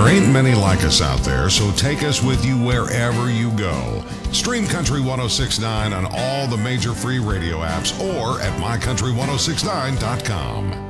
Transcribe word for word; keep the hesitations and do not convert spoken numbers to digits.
There ain't many like us out there, so take us with you wherever you go. Stream Country ten sixty-nine on all the major free radio apps or at my country ten sixty-nine dot com.